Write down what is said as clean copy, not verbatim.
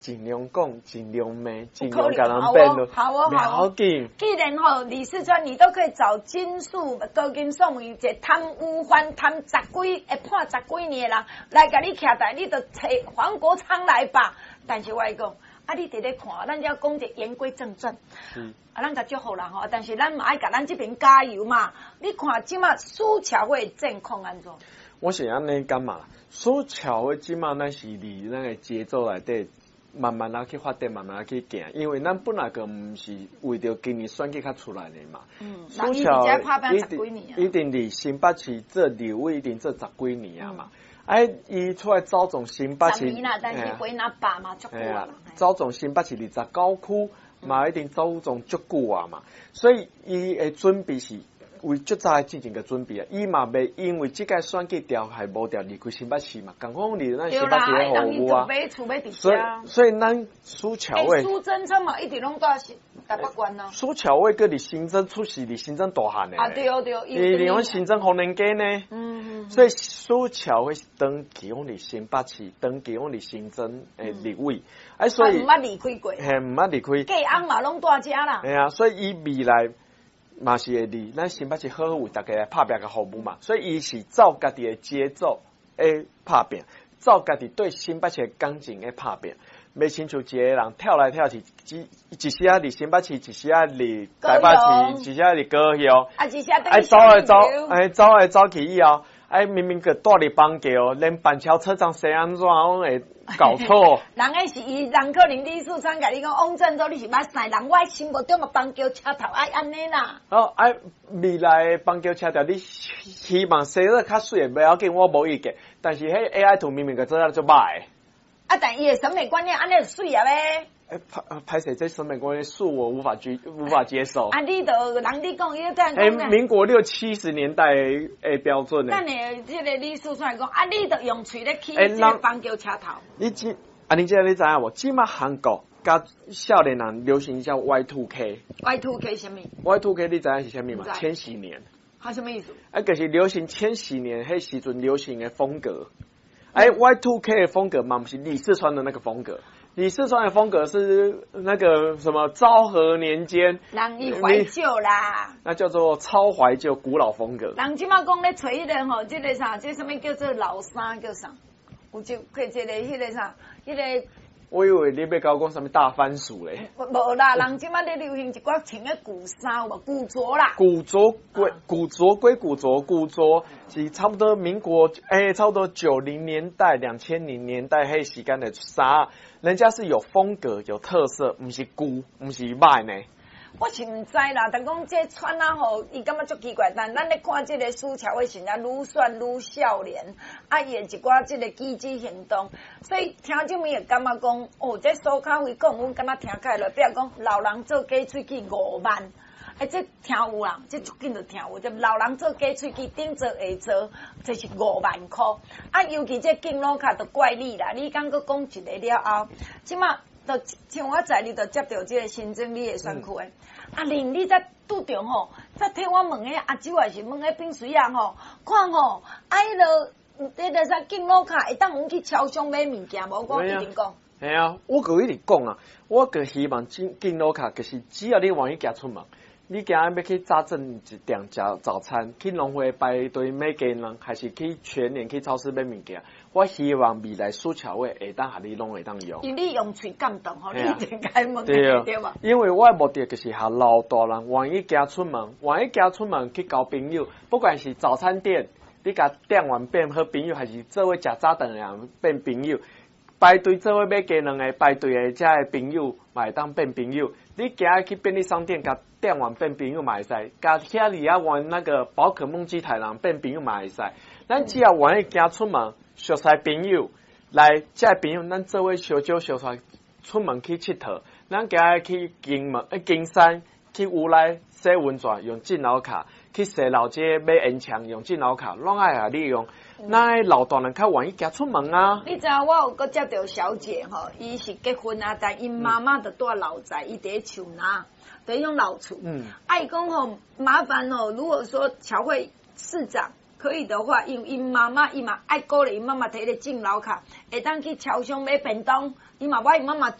尽量讲，尽量骂，尽量甲人辩论， 好哦， 好紧。 既然李四川你都可以找金属高金送伊一个贪污犯贪10几判10几年的人来甲你徛台，你就找黄国昌来吧。但是我来讲，你伫咧看，咱要讲者言归正传。咱甲祝福人吼，但是咱嘛爱甲咱这边加油嘛。你看即马苏巧慧状况安怎？ 我是安尼感嘛，苏巧慧即马咱是离咱个节奏内底。慢慢去发展，慢慢去行，因为咱本来个毋是为着今年选举较出来的嘛。 苏巧一定离新北市做立委，一定做10几年啊嘛。伊出来走总新北市， 但是回拿把嘛，足久啊。 走总新北市29区，嘛一定走总足久啊嘛。所以伊的准备是。为足早进行个准备啊，伊嘛袂因为即个选举调还无调离开新北市嘛，共讲离咱新北市的服务啊，所以咱苏巧慧， 苏贞昌嘛一直拢在台北县啊。 苏巧慧佮离新增出席，离新增大汉的。 对， 伊离阮新增红人街呢。所以苏巧慧是登记讲离新北市，登记讲离新增诶立委，所以毋捌离开过， 毋捌离开。 家翁嘛拢在遮啦。 啊，所以伊未来。嘛是会离咱新北市好好为大家来拍拼个服务嘛，所以伊是照家己的节奏诶拍拼，照家己对新北市的感情诶拍拼，袂亲像一个人跳来跳去，一时啊离新北市，一时啊离台北市，一时啊离高雄，走来走去以后，明明个住伫邦桥，连板桥车站西安怎拢会搞错？ 人诶是伊，人可能李树昌甲你讲，汪振洲你是捌晒人，我心目中嘛邦桥车头爱安尼啦。 未来邦桥车头，你希望洗得较水袂要紧，我无意见。但是迄 AI 图明明个做得做歹。 但伊诶审美观念安尼就水啊呗。 拍摄这审美观念是我无法接受。 你就人你讲，伊这样讲民国60、70年代诶标准诶。 咱诶，这个李树川讲，你就用嘴咧起这个邦桥车头。 你知你知影无？即马韩国甲少年人流行叫 Y2K。Y2K 什么 ？Y2K 你知影是啥物嘛？千禧年。 什么意思？ 就是流行千禧年迄时阵流行诶风格。Y2K 的风格嘛，不是李四川的那个风格。李四川的风格是那个什么昭和年间， 人伊怀旧啦， 那叫做超怀旧古老风格。 人即马讲咧找迄个吼，这个啥，这什么叫做老衫叫啥？有就可以这个迄个啥，迄个。 我以为你要搞讲什么大番薯咧？ 无啦，人即马咧流行一寡穿个古衫，古着啦。 古着归古着是差不多民国差不多90年代、2000年代迄时间的衫，人家是有风格、有特色，不是古，不是歹呢。 我是毋知啦，但讲这穿啊吼，伊感觉足奇怪。但咱咧看这个苏巧慧现在愈选愈少年，伊的一寡这个机智行动，所以听众们会感觉讲，这苏巧慧讲，阮敢若听起来，比如讲老人做鸡喙齿5万，这听有啦，这足紧就听有，这老人做鸡喙齿顶做下做，这是5万块。尤其这敬老卡就怪你啦，你刚搁讲一个了后，即马。就像我在你就接到这个新政理的选区诶，令你在拄着吼，再替我问诶阿舅还是问诶冰水啊吼，看吼，迄个啥敬老卡会当阮去超商买物件无？我一定讲。 系啊，我个一直讲啊，我个希望敬老卡就是只要你愿意行出门。你今日要去早镇一店食早餐，去农会排队买鸡蛋，还是去全联去超市买物件？我希望未来苏巧慧会当下你拢会当用。 因你用嘴感动吼，你一定该问对吧？因为我的目的就是下老大人愿意行出门，愿意行出门去交朋友，不管是早餐店，你甲店员变好朋友，还是做伙食早顿人变朋友。排队做伙买鸡蛋的排队的遮的朋友，嘛会当变朋友。你今日去便利商店甲店员变朋友嘛会使，甲遐里啊玩那个宝可梦机台人变朋友嘛会使。咱只要愿意行出门，熟悉朋友，来遮朋友，咱做伙小酒小菜，出门去佚佗。咱今日去金山，去乌来洗温泉用敬老卡，去西老街买烟枪用敬老卡，拢爱下利用。那老大人较愿意行出门啊！ 你知影我有个接到小姐吼，伊是结婚啊，但因妈妈就住老宅，伊伫厝哪，伫用老厝。伊讲吼麻烦吼，如果说侨会市长可以的话，因妈妈伊嘛爱鼓励妈妈摕咧敬老卡，会当去超商买便当，伊嘛我伊妈妈